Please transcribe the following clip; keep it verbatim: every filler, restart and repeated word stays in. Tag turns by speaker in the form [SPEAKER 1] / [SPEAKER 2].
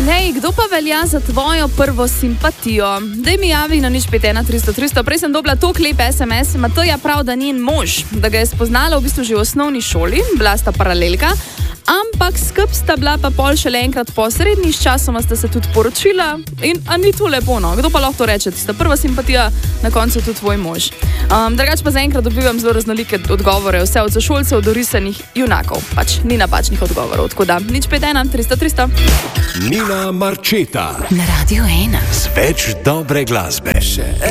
[SPEAKER 1] Hej, kdo pa velja za tvojo prvo simpatijo? Daj mi javi na nič pet ena tristo tristo. Prej sem dobila to klep es em es, Mateja prav, da njen mož, da ga je spoznala v bistvu že v osnovni šoli, bila sta paralelka, ampak skup sta bila pa pol šele enkrat po srednji, s časoma sta se tudi poročila in a ni to lepo, no? Kdo pa lahko to reče? Tista prva simpatija, na koncu tudi tvoj mož. Um, drugač pa zaenkrat dobivam zelo raznolike odgovore, vse od sošolcev do risanih junakov. Pač ni napačnih odgovorov, tako da nič pet ena tristo tristo.
[SPEAKER 2] Nina Marčeta
[SPEAKER 3] na Radio ena.
[SPEAKER 2] Z več dobre glasbe. Še